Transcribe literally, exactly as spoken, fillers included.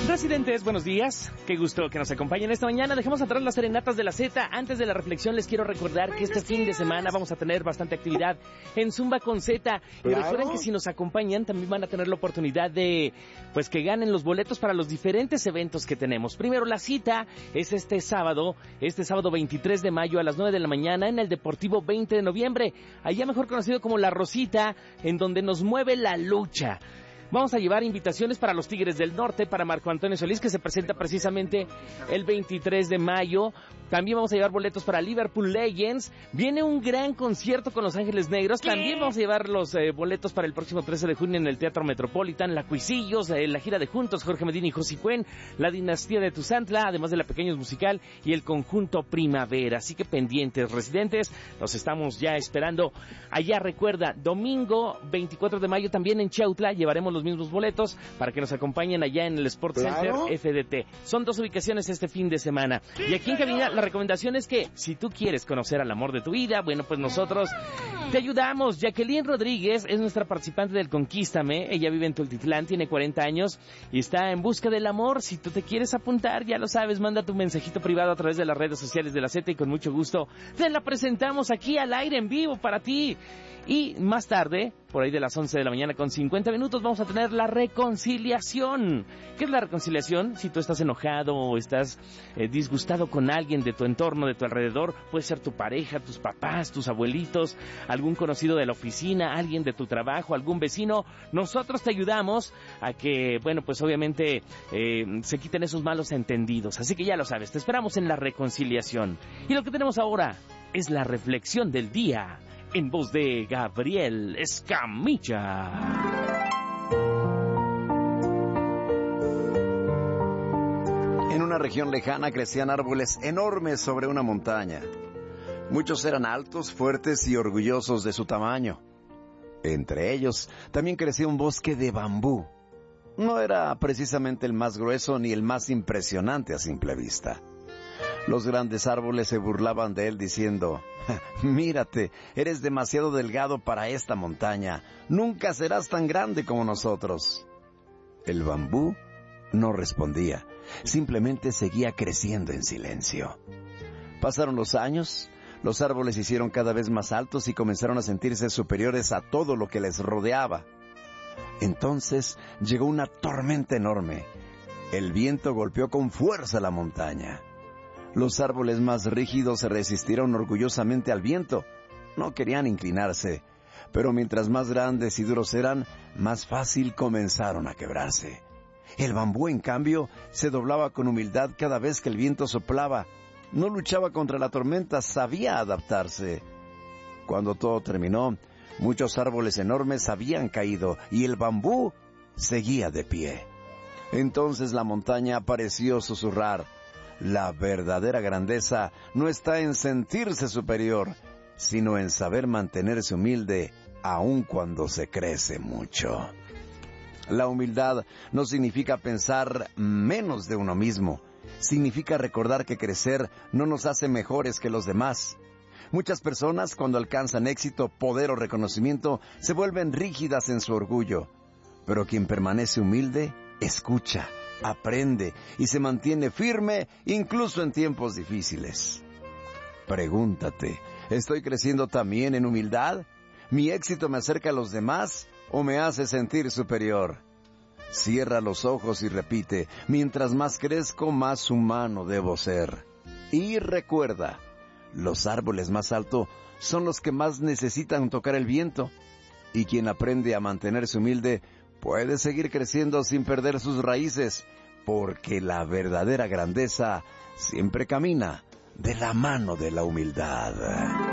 Residentes, buenos días. Qué gusto que nos acompañen esta mañana. Dejemos atrás las serenatas de la Z. Antes de la reflexión, les quiero recordar que este fin de semana vamos a tener bastante actividad en Zumba con Z. Y Claro. recuerden que si nos acompañan, también van a tener la oportunidad de, pues, que ganen los boletos para los diferentes eventos que tenemos. Primero, la cita es este sábado, este sábado veintitrés de mayo a las nueve de la mañana en el Deportivo veinte de noviembre. Allá mejor conocido como La Rosita, en donde nos mueve la lucha. Vamos a llevar invitaciones para los Tigres del Norte, para Marco Antonio Solís, que se presenta precisamente el veintitrés de mayo. También vamos a llevar boletos para Liverpool Legends. Viene un gran concierto con Los Ángeles Negros. También vamos a llevar los eh, boletos para el próximo trece de junio en el Teatro Metropolitan. La Cuisillos, eh, la gira de Juntos, Jorge Medina y José Cuen, la Dinastía de Tuzantla, además de la Pequeños Musical y el Conjunto Primavera. Así que pendientes, residentes, los estamos ya esperando. Allá, recuerda, domingo veinticuatro de mayo también en Chautla llevaremos los mismos boletos para que nos acompañen allá en el Sports Claro. Center F D T. Son dos ubicaciones este fin de semana. Y aquí en cabina la recomendación es que si tú quieres conocer al amor de tu vida, bueno, pues nosotros te ayudamos. Jacqueline Rodríguez es nuestra participante del Conquístame. Ella vive en Tultitlán, tiene cuarenta años y está en busca del amor. Si tú te quieres apuntar, ya lo sabes, manda tu mensajito privado a través de las redes sociales de la Z y con mucho gusto te la presentamos aquí al aire en vivo para ti. Y más tarde, por ahí de las once de la mañana con cincuenta minutos, vamos a tener la reconciliación. ¿Qué es la reconciliación? Si tú estás enojado o estás eh, disgustado con alguien de tu entorno, de tu alrededor, puede ser tu pareja, tus papás, tus abuelitos, algún conocido de la oficina, alguien de tu trabajo, algún vecino, nosotros te ayudamos a que, bueno, pues obviamente eh, se quiten esos malos entendidos. Así que ya lo sabes, te esperamos en la reconciliación. Y lo que tenemos ahora es la reflexión del día, en voz de Gabriel Escamilla. En una región lejana crecían árboles enormes sobre una montaña. Muchos eran altos, fuertes y orgullosos de su tamaño. Entre ellos también crecía un bosque de bambú. No era precisamente el más grueso ni el más impresionante a simple vista. Los grandes árboles se burlaban de él diciendo: «Mírate, eres demasiado delgado para esta montaña. Nunca serás tan grande como nosotros». El bambú no respondía, simplemente seguía creciendo en silencio. Pasaron los años, los árboles se hicieron cada vez más altos y comenzaron a sentirse superiores a todo lo que les rodeaba. Entonces llegó una tormenta enorme. El viento golpeó con fuerza la montaña. Los árboles más rígidos se resistieron orgullosamente al viento. No querían inclinarse, pero mientras más grandes y duros eran, más fácil comenzaron a quebrarse. El bambú, en cambio, se doblaba con humildad cada vez que el viento soplaba. No luchaba contra la tormenta, sabía adaptarse. Cuando todo terminó, muchos árboles enormes habían caído y el bambú seguía de pie. Entonces la montaña pareció susurrar: «La verdadera grandeza no está en sentirse superior, sino en saber mantenerse humilde aun cuando se crece mucho». La humildad no significa pensar menos de uno mismo. Significa recordar que crecer no nos hace mejores que los demás. Muchas personas, cuando alcanzan éxito, poder o reconocimiento, se vuelven rígidas en su orgullo. Pero quien permanece humilde, escucha, aprende y se mantiene firme incluso en tiempos difíciles. Pregúntate, ¿estoy creciendo también en humildad? ¿Mi éxito me acerca a los demás o me hace sentir superior? Cierra los ojos y repite: mientras más crezco, más humano debo ser. Y recuerda, los árboles más altos son los que más necesitan tocar el viento. Y quien aprende a mantenerse humilde puede seguir creciendo sin perder sus raíces, porque la verdadera grandeza siempre camina de la mano de la humildad.